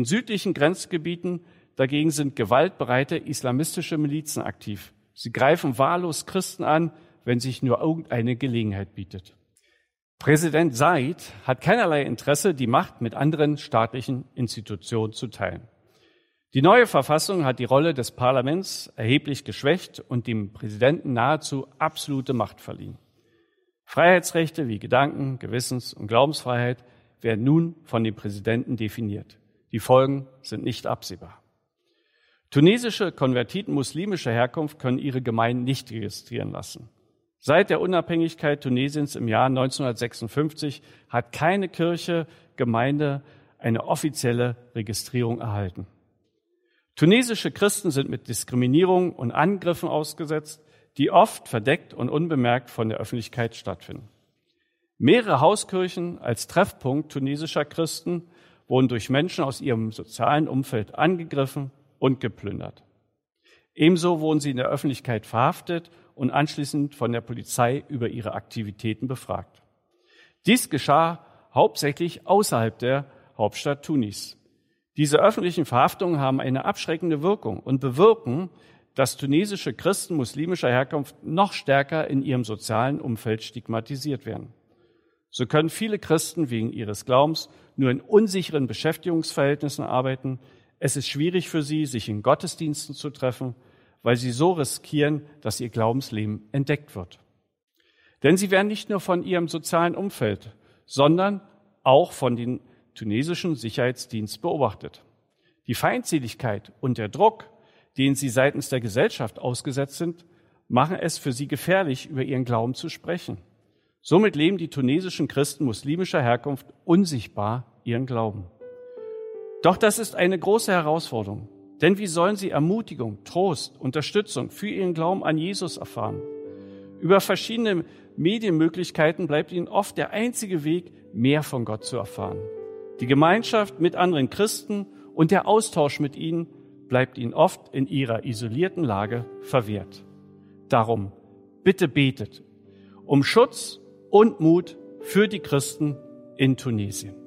den südlichen Grenzgebieten dagegen sind gewaltbereite islamistische Milizen aktiv. Sie greifen wahllos Christen an, wenn sich nur irgendeine Gelegenheit bietet. Präsident Said hat keinerlei Interesse, die Macht mit anderen staatlichen Institutionen zu teilen. Die neue Verfassung hat die Rolle des Parlaments erheblich geschwächt und dem Präsidenten nahezu absolute Macht verliehen. Freiheitsrechte wie Gedanken-, Gewissens- und Glaubensfreiheit werden nun von dem Präsidenten definiert. Die Folgen sind nicht absehbar. Tunesische Konvertiten muslimischer Herkunft können ihre Gemeinden nicht registrieren lassen. Seit der Unabhängigkeit Tunesiens im Jahr 1956 hat keine Kirche, Gemeinde eine offizielle Registrierung erhalten. Tunesische Christen sind mit Diskriminierung und Angriffen ausgesetzt, die oft verdeckt und unbemerkt von der Öffentlichkeit stattfinden. Mehrere Hauskirchen als Treffpunkt tunesischer Christen wurden durch Menschen aus ihrem sozialen Umfeld angegriffen und geplündert. Ebenso wurden sie in der Öffentlichkeit verhaftet und anschließend von der Polizei über ihre Aktivitäten befragt. Dies geschah hauptsächlich außerhalb der Hauptstadt Tunis. Diese öffentlichen Verhaftungen haben eine abschreckende Wirkung und bewirken, dass tunesische Christen muslimischer Herkunft noch stärker in ihrem sozialen Umfeld stigmatisiert werden. So können viele Christen wegen ihres Glaubens nur in unsicheren Beschäftigungsverhältnissen arbeiten. Es ist schwierig für sie, sich in Gottesdiensten zu treffen, weil sie so riskieren, dass ihr Glaubensleben entdeckt wird. Denn sie werden nicht nur von ihrem sozialen Umfeld, sondern auch von den tunesischen Sicherheitsdienst beobachtet. Die Feindseligkeit und der Druck, denen sie seitens der Gesellschaft ausgesetzt sind, machen es für sie gefährlich, über ihren Glauben zu sprechen. Somit leben die tunesischen Christen muslimischer Herkunft unsichtbar ihren Glauben. Doch das ist eine große Herausforderung, denn wie sollen sie Ermutigung, Trost, Unterstützung für ihren Glauben an Jesus erfahren? Über verschiedene Medienmöglichkeiten bleibt ihnen oft der einzige Weg, mehr von Gott zu erfahren. Die Gemeinschaft mit anderen Christen und der Austausch mit ihnen bleibt ihnen oft in ihrer isolierten Lage verwehrt. Darum, bitte betet um Schutz und Mut für die Christen in Tunesien.